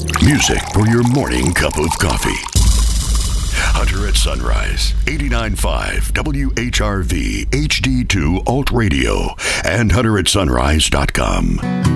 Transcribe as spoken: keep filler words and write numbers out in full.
Music for your morning cup of coffee. Hunter at Sunrise, eighty-nine point five W H R V H D two Alt Radio and hunter at sunrise dot com.